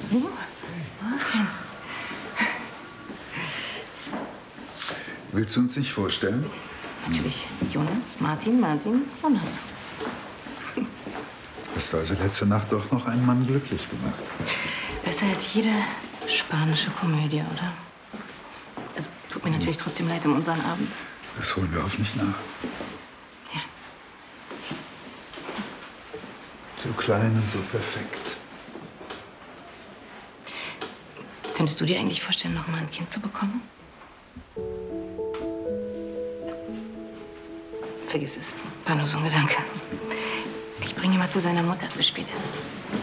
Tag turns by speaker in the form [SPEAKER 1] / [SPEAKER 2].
[SPEAKER 1] Willst du uns nicht vorstellen?
[SPEAKER 2] Natürlich. Jonas, Martin, Jonas.
[SPEAKER 1] Hast du also letzte Nacht doch noch einen Mann glücklich gemacht?
[SPEAKER 2] Besser als jede spanische Komödie, oder? Also, tut mir natürlich trotzdem leid um unseren Abend.
[SPEAKER 1] Das holen wir hoffentlich nach.
[SPEAKER 2] Ja.
[SPEAKER 1] So klein und so perfekt.
[SPEAKER 2] Könntest du dir eigentlich vorstellen, noch mal ein Kind zu bekommen? Vergiss es. War nur so ein Gedanke. Ich bringe ihn mal zu seiner Mutter. Bis später.